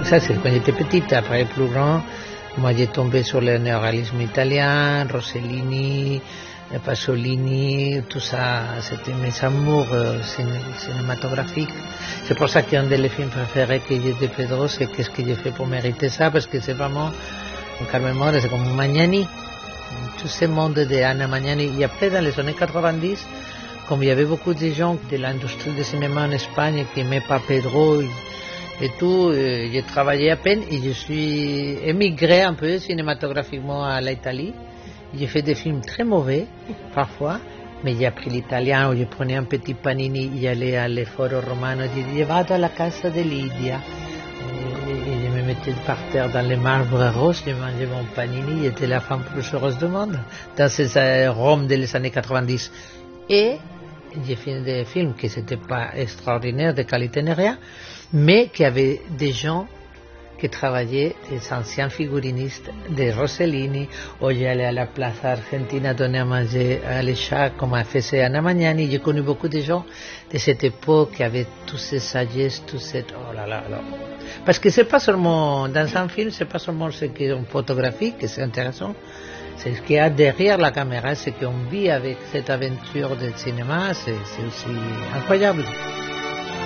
Ça, c'est quand j'étais petite. Après, plus grand, moi, j'ai tombé sur le néoréalisme italien, Rossellini, Pasolini, tout ça. C'était mes amours cinématographiques. C'est pour ça qu'un des films préférés que j'ai de Pedro, c'est qu'est-ce que j'ai fait pour mériter ça, parce que c'est vraiment, Carmen Maura, c'est comme Magnani. Tout ce monde de Anna Magnani. Et après, dans les années 90, comme il y avait beaucoup de gens de l'industrie du cinéma en Espagne qui n'aimaient pas Pedro et tout, j'ai travaillé à peine et je suis émigré un peu cinématographiquement à l'Italie. J'ai fait des films très mauvais, parfois, mais j'ai appris l'italien, je prenais un petit panini, j'allais à l'Foro Romano, je disais, vado alla casa de Lidia. Et je me mettais par terre dans les marbres roses, je mangeais mon panini, j'étais la femme plus heureuse du monde, dans ces Rome des années 90. Et j'ai fait des films qui n'étaient pas extraordinaires, de qualité ni rien, mais qui avaient des gens qui travaillaient, des anciens figurinistes, des Rossellini, où j'allais à la Plaza Argentina donner à manger à les chats, comme a fait Anna Magnani. J'ai connu beaucoup de gens de cette époque qui avaient toutes ces sagesses, tout cette... Oh là là là. Parce que c'est pas seulement, dans un film, c'est pas seulement ce qu'on photographie, que c'est intéressant, c'est ce qu'il y a derrière la caméra, ce qu'on vit avec cette aventure de cinéma, c'est aussi incroyable.